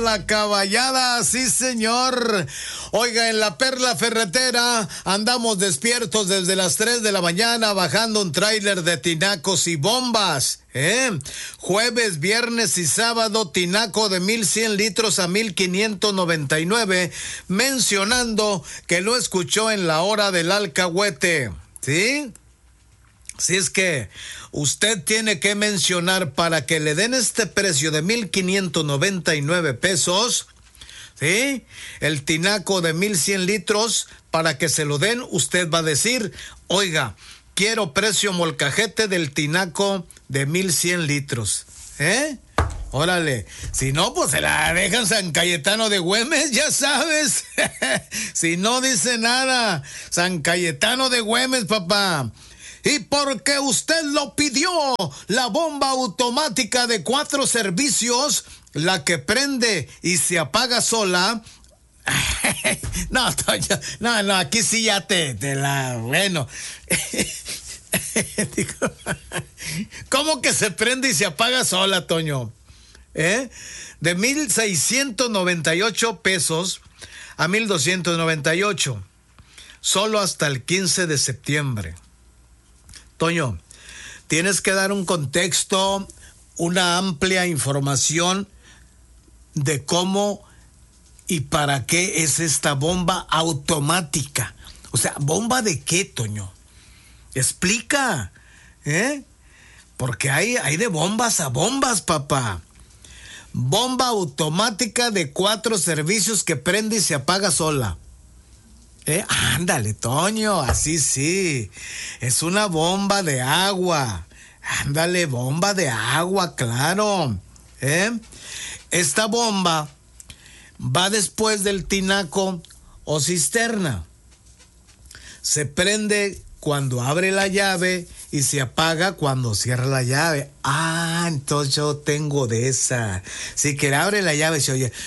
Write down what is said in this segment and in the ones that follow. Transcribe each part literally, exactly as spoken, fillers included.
La caballada, sí señor. Oiga, en la Perla Ferretera andamos despiertos desde las tres de la mañana bajando un tráiler de tinacos y bombas. ¿Eh? Jueves, viernes y sábado, tinaco de mil cien litros a mil quinientos noventa y nueve, mencionando que lo escuchó en la hora del alcahuete. ¿Sí? Si es que usted tiene que mencionar para que le den este precio de mil quinientos noventa y nueve pesos, ¿sí? El tinaco de mil cien litros, para que se lo den, usted va a decir, oiga, quiero precio molcajete del tinaco de mil cien litros, ¿eh? Órale, si no, pues se la dejan San Cayetano de Güemes, ya sabes. Si no dice nada, San Cayetano de Güemes, papá. Y porque usted lo pidió, la bomba automática de cuatro servicios, la que prende y se apaga sola. No, no, no, aquí sí ya te, te la, bueno. ¿Cómo que se prende y se apaga sola, Toño? ¿Eh? De mil seiscientos noventa y ocho pesos a mil doscientos noventa y ocho, solo hasta el quince de septiembre. Toño, tienes que dar un contexto, una amplia información de cómo y para qué es esta bomba automática. O sea, ¿bomba de qué, Toño? Explica, ¿eh? Porque hay, hay de bombas a bombas, papá. Bomba automática de cuatro servicios que prende y se apaga sola. Eh, ándale, Toño, así sí. Es una bomba de agua. Ándale, bomba de agua, claro. ¿Eh? Esta bomba va después del tinaco o cisterna. Se prende cuando abre la llave y se apaga cuando cierra la llave. Ah, entonces yo tengo de esa. Si que abre la llave se oye.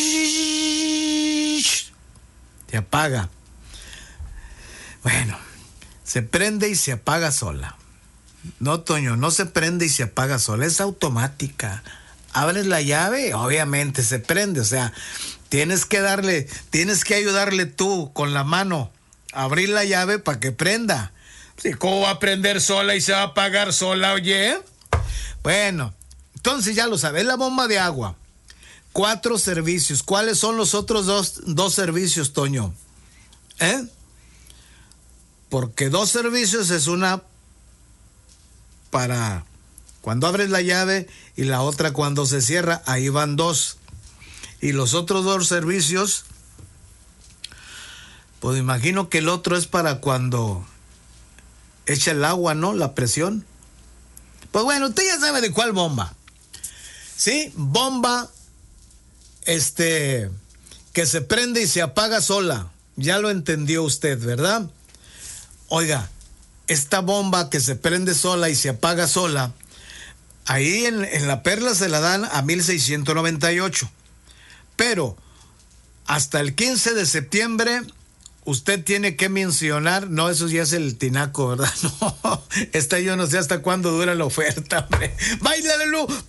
Se apaga. Bueno, se prende y se apaga sola. No, Toño, no se prende y se apaga sola, es automática. Abres la llave, obviamente se prende, o sea, tienes que darle, tienes que ayudarle tú con la mano a abrir la llave para que prenda. Sí, ¿cómo va a prender sola y se va a apagar sola, oye? Bueno, entonces ya lo sabes, la bomba de agua. Cuatro servicios. ¿Cuáles son los otros dos, dos servicios, Toño? ¿Eh? Porque dos servicios es una para cuando abres la llave y la otra cuando se cierra, ahí van dos. Y los otros dos servicios, pues imagino que el otro es para cuando echa el agua, ¿no? La presión. Pues bueno, usted ya sabe de cuál bomba. ¿Sí? Bomba, este, que se prende y se apaga sola. Ya lo entendió usted, ¿verdad? Oiga, esta bomba que se prende sola y se apaga sola, ahí en, en la Perla se la dan a mil seiscientos noventa y ocho. Pero hasta el quince de septiembre usted tiene que mencionar, no, eso ya es el tinaco, ¿verdad? No, esta yo no sé hasta cuándo dura la oferta, hombre. ¡Báilale, Lu!